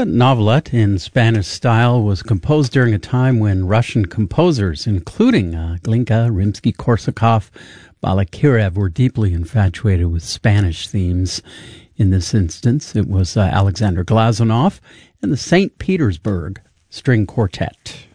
novelette in Spanish style was composed during a time when Russian composers, including Glinka, Rimsky-Korsakov, Balakirev, were deeply infatuated with Spanish themes. In this instance, it was Alexander Glazunov and the St. Petersburg String Quartet.